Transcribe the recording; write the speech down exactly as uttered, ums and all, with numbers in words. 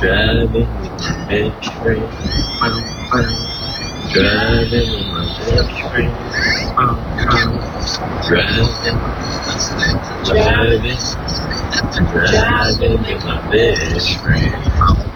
Driving with my best friend. Um, um. Driving with my best friend. Um, um. Driving. Driving. Driving with my best friend.